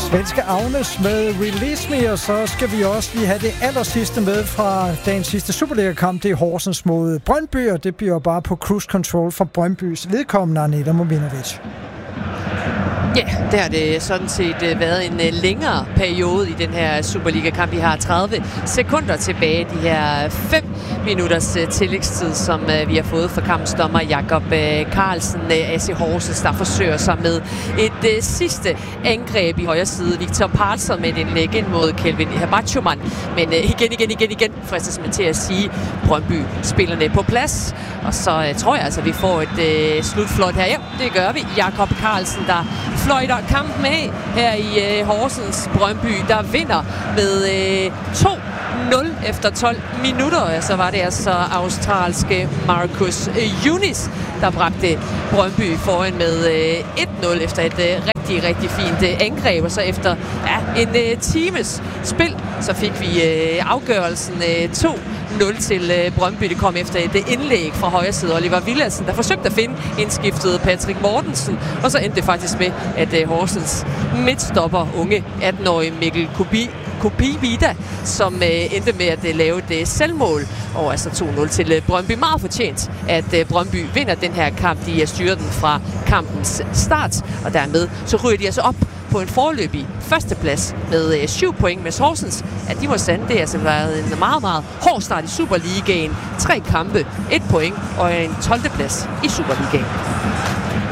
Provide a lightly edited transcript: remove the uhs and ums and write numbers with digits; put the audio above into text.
Svenske Agnes med Release Me, og så skal vi også lige have det allersidste med fra dagens sidste Superliga-kamp. Det er Horsens mod Brøndby, og det bliver bare på cruise control for Brøndbys vedkommende, Agneta Mominovic. Ja, det har det sådan set været en længere periode i den her Superliga-kamp. Vi har 30 sekunder tilbage, de her 5 minutters tillægstid, som vi har fået fra kampsdommer Jakob Carlsen. AC Horsens, der forsøger sig med et sidste angreb i højre side. Victor Parzer med en læg ind mod Kelvin Habachuman. Men igen fristes man til at sige, Brøndby spillerne på plads. Og så tror jeg altså, vi får et slutflot her. Ja, det gør vi. Jakob Carlsen, der fløjter kampen af her i Horsens. Brøndby, der vinder med 2-0 efter 12 minutter. Så var det altså australske Marcus Yunis, der bragte Brøndby foran med 1-0 efter et rigtig fint angreb. Og så efter en times spil, så fik vi afgørelsen 2-0 til Brøndby. Det kom efter et indlæg fra højre side. Oliver Villadsen, der forsøgte at finde indskiftet Patrick Mortensen. Og så endte det faktisk med, at Horsens midtstopper, unge 18-årige Mikkel Kopivida, som endte med at lave et selvmål. Og altså 2-0 til Brøndby. Meget fortjent, at Brøndby vinder den her kamp. De styrer den fra kampens start, og dermed så ryger de altså op på en foreløbig førsteplads med 7 point, med Horsens, at de må sande, det har altså været en meget hård start i Superligaen. 3 kampe, 1 point og en 12. plads i Superligaen.